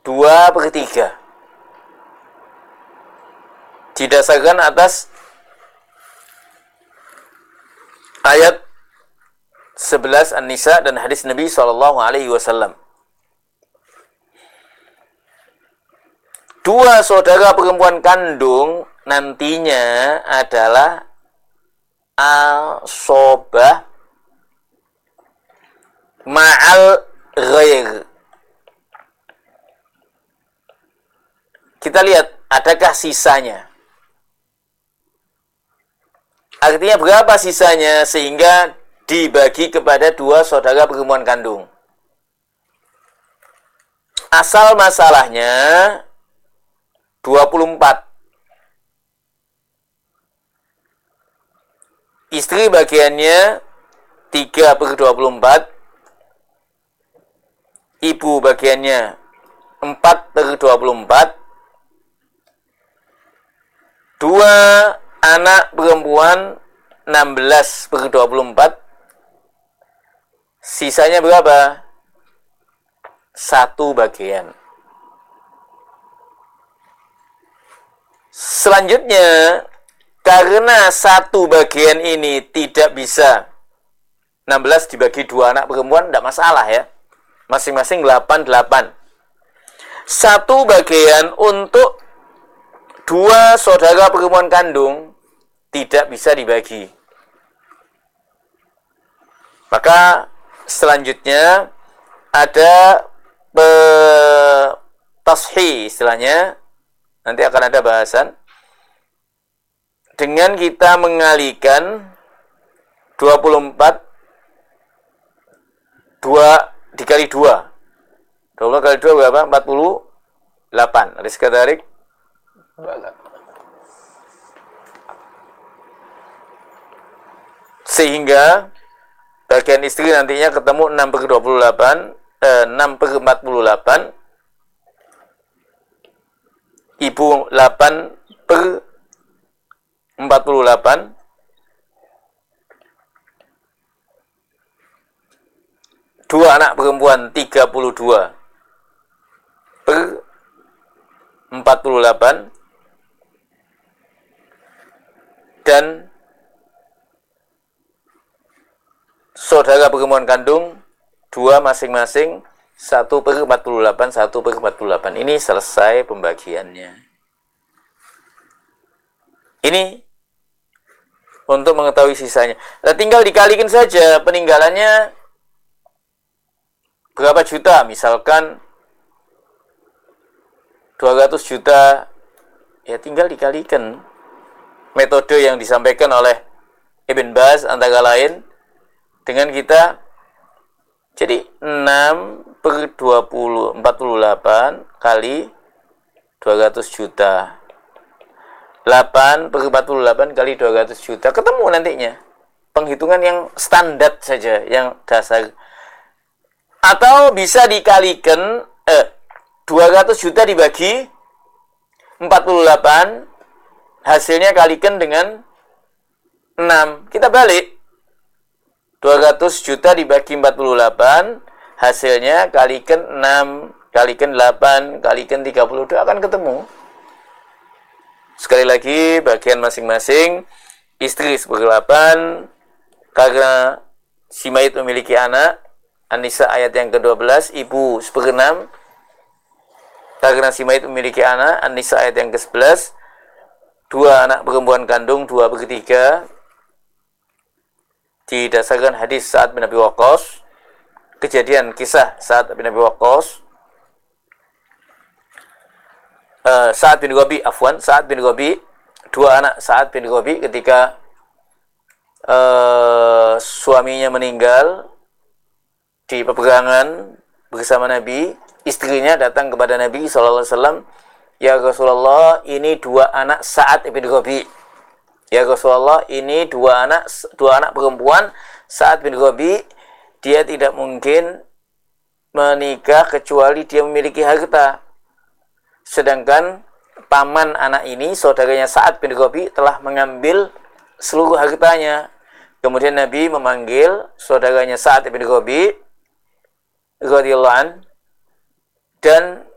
2/3. Didasarkan atas ayat 11 An-Nisa dan hadis Nabi SAW. Dua saudara perempuan kandung nantinya adalah asobah ma'al ghair. Kita lihat, adakah sisanya? Artinya berapa sisanya sehingga dibagi kepada dua saudara perempuan kandung? Asal masalahnya 24. Istri bagiannya 3/24. Ibu bagiannya 4/24. Dua anak perempuan 16/24. Sisanya berapa? 1 bagian. Selanjutnya, karena 1 bagian ini tidak bisa 16 dibagi 2 anak perempuan, tidak masalah ya. Masing-masing 8. 1 bagian untuk 2 saudara perempuan kandung tidak bisa dibagi. Maka selanjutnya ada tashih istilahnya. Nanti akan ada bahasan. Dengan kita mengalihkan 24 dikali 2. 20 kali 2 berapa? 48. Rizka tarik. Sehingga bagian istri nantinya ketemu 6/28, 6/48. Ibu 8/48. Dua anak perempuan 32/48. Dan saudara perempuan kandung 2 masing-masing 1/48, 1/48. Ini selesai pembagiannya. Ini untuk mengetahui sisanya. Nah, tinggal dikalikan saja peninggalannya berapa juta. Misalkan 200 juta. Ya tinggal dikalikan. Metode yang disampaikan oleh Ibn Baz antara lain dengan kita. Jadi 6/48 kali 200 juta. 8/48 kali 200 juta. Ketemu nantinya. Penghitungan yang standar saja, yang dasar. Atau bisa dikalikan 200 juta dibagi 48, hasilnya kalikan dengan 6. Kita balik. 200 juta dibagi 48, hasilnya kalikan 6, kalikan 8, kalikan 32, akan ketemu. Sekali lagi, bagian masing-masing. Istri 1/8, karena si mayit memiliki anak. An-Nisa ayat yang ke-12. Ibu 1/6, karena si mayit memiliki anak. An-Nisa ayat yang ke-11. 2 anak perempuan kandung 2/3. Didasarkan hadis Sa'ad bin Abi Waqqas. Kejadian kisah Sa'ad bin Abi Waqqas. Sa'ad bin Rabi, Sa'ad bin Rabi, 2 anak Sa'ad bin Rabi ketika suaminya meninggal di peperangan bersama Nabi, istrinya datang kepada Nabi SAW, "Ya Rasulullah, ini 2 anak Sa'ad bin Rabi. Ya Rasulullah, ini 2 anak perempuan Sa'ad bin Rabi. Dia tidak mungkin menikah kecuali dia memiliki harta. Sedangkan paman anak ini, saudaranya Sa'ad bin Rabi, telah mengambil seluruh hartanya." Kemudian Nabi memanggil saudaranya Sa'ad bin Rabi radhiyallahu an, dan